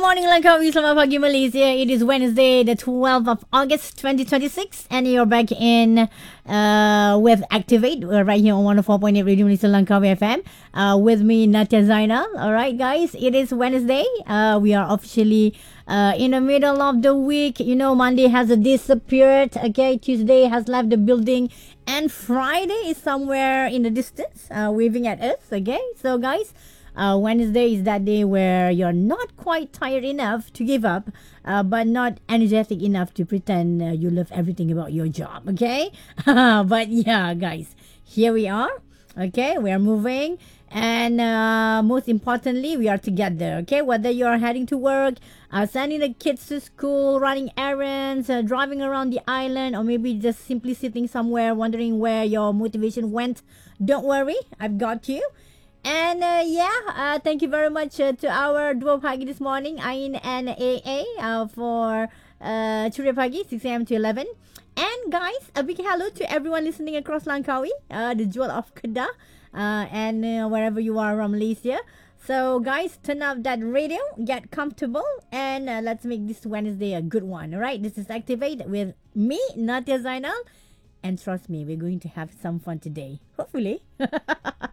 morning, Langkawi. Selamat pagi, Malaysia. It is Wednesday, the 12th of August, 2026, and you're back in with Activate. We're right here on 104.8 Radio Malaysia Langkawi FM. With me, Natya Zainal. All right, guys. It is Wednesday. We are officially in the middle of the week. You know, Monday has disappeared. Okay, Tuesday has left the building, and Friday is somewhere in the distance, waving at us. Okay, so guys. Wednesday is that day where you're not quite tired enough to give up, but not energetic enough to pretend you love everything about your job, okay? But yeah, guys, here we are, okay? We are moving, and most importantly, we are together, okay? Whether you're heading to work, sending the kids to school, running errands, driving around the island, or maybe just simply sitting somewhere wondering where your motivation went, don't worry, I've got you. And thank you very much to our duo pagi this morning, Ain and AA, for Ceria Pagi, 6 a.m. to 11. And guys, a big hello to everyone listening across Langkawi, the jewel of Kedah, and wherever you are around Malaysia. So guys, turn up that radio, get comfortable, and let's make this Wednesday a good one. Alright, this is Activate with me, Natya Zainal. And trust me, we're going to have some fun today. Hopefully.